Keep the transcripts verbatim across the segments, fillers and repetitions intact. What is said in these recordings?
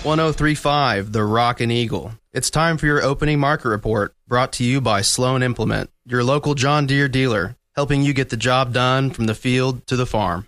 one oh three point five, The Rockin' Eagle. It's time for your opening market report, brought to you by Sloan Implement, your local John Deere dealer, helping you get the job done from the field to the farm.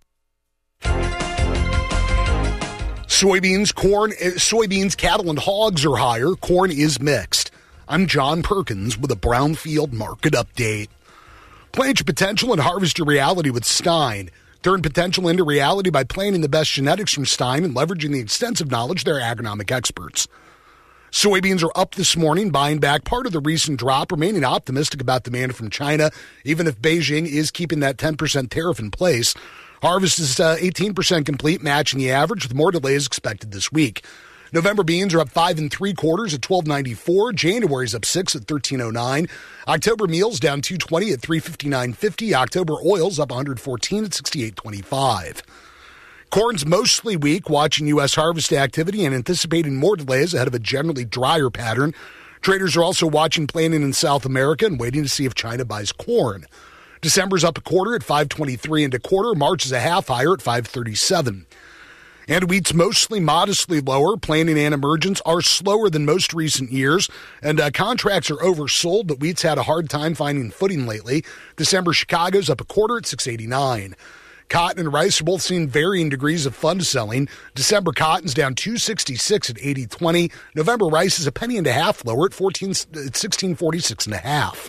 Soybeans, corn, soybeans, cattle, and hogs are higher. Corn is mixed. I'm John Perkins with a Brownfield market update. Plant your potential and harvest your reality with Stein. Turn potential into reality by planting the best genetics from Stein and leveraging the extensive knowledge of their agronomic experts. Soybeans are up this morning, buying back part of the recent drop, remaining optimistic about demand from China, even if Beijing is keeping that ten percent tariff in place. Harvest is uh, eighteen percent complete, matching the average, with more delays expected this week. November beans are up five and three quarters at twelve ninety-four. January's up six at thirteen oh nine. October meals down two twenty at three fifty-nine fifty. October oils up one fourteen at sixty-eight twenty-five. Corn's mostly weak, watching U S harvest activity and anticipating more delays ahead of a generally drier pattern. Traders are also watching planting in South America and waiting to see if China buys corn. December's up a quarter at five twenty-three and a quarter. March is a half higher at five thirty-seven. And wheat's mostly modestly lower. Planting and emergence are slower than most recent years, and uh, contracts are oversold, but wheat's had a hard time finding footing lately. December Chicago's up a quarter at six eighty-nine. Cotton and rice are both seeing varying degrees of fund selling. December cotton's down two sixty-six at eighty twenty. November rice is a penny and a half lower at fourteen at sixteen forty-six and a half.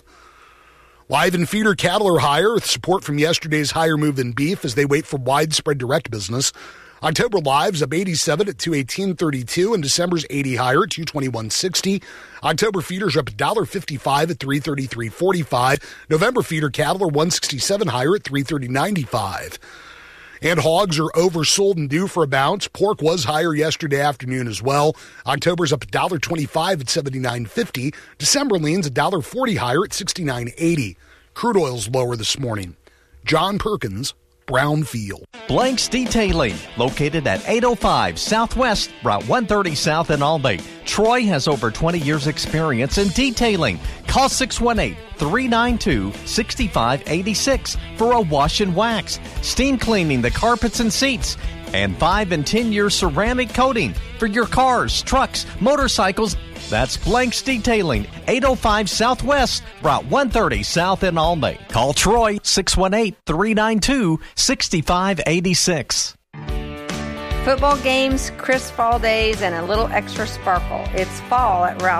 Live and feeder cattle are higher, with support from yesterday's higher move in beef as they wait for widespread direct business. October live's up eighty-seven at two eighteen thirty-two, and December's eighty higher at two twenty-one sixty. October feeders are up one fifty-five at three thirty-three forty-five. November feeder cattle are one sixty-seven higher at three thirty ninety-five. And hogs are oversold and due for a bounce. Pork was higher yesterday afternoon as well. October's up one twenty-five at seventy-nine fifty. December leans one forty higher at sixty-nine eighty. Crude oil's lower this morning. John Perkins, Brownfield. Blanks Detailing, located at eight oh five Southwest Route one thirty South in Albany. Troy has over twenty years experience in detailing. Call six one eight, three nine two, six five eight six for a wash and wax, steam cleaning the carpets and seats, and five and ten year ceramic coating for your cars, trucks, motorcycles. That's Blanks Detailing, eight oh five Southwest Route one thirty South in Albany. Call Troy, six one eight, three nine two, six five eight six. Football games, crisp fall days, and a little extra sparkle. It's fall at Ralph